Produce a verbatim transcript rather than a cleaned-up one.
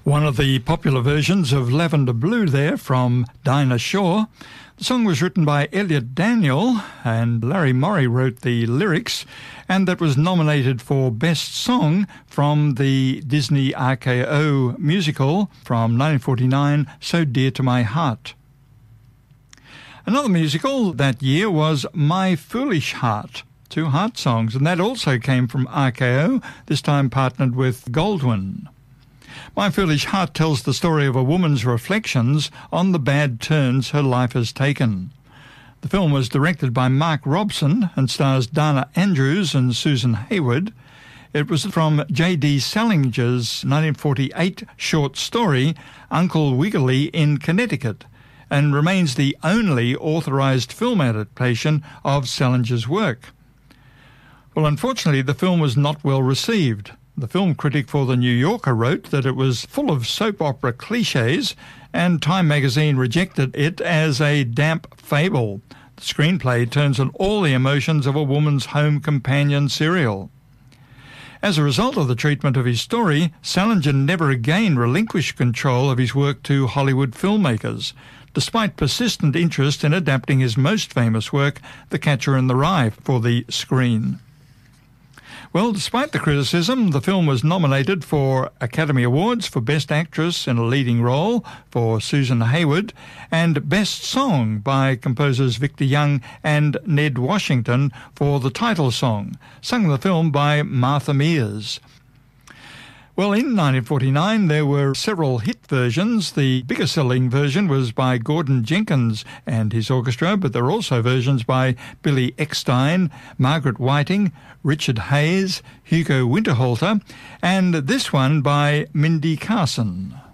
One of the popular versions of Lavender Blue there from Dinah Shore. The song was written by Elliot Daniel and Larry Morey wrote the lyrics, and that was nominated for Best Song from the Disney R K O musical from nineteen forty-nine, So Dear to My Heart. Another musical that year was My Foolish Heart, two heart songs, and that also came from R K O, this time partnered with Goldwyn. My Foolish Heart tells the story of a woman's reflections on the bad turns her life has taken. The film was directed by Mark Robson and stars Dana Andrews and Susan Hayward. It was from J D Salinger's nineteen forty-eight short story, Uncle Wiggily in Connecticut, and remains the only authorized film adaptation of Salinger's work. Well, unfortunately, the film was not well received. The film critic for The New Yorker wrote that it was full of soap opera cliches, and Time magazine rejected it as a damp fable. The screenplay turns on all the emotions of a woman's home companion serial. As a result of the treatment of his story, Salinger never again relinquished control of his work to Hollywood filmmakers, despite persistent interest in adapting his most famous work, The Catcher in the Rye, for the screen. Well, despite the criticism, the film was nominated for Academy Awards for Best Actress in a Leading Role for Susan Hayward and Best Song by composers Victor Young and Ned Washington for the title song, sung in the film by Martha Mears. Well, in nineteen forty-nine, there were several hit versions. The biggest selling version was by Gordon Jenkins and his orchestra, but there are also versions by Billy Eckstine, Margaret Whiting, Richard Hayes, Hugo Winterhalter, and this one by Mindy Carson.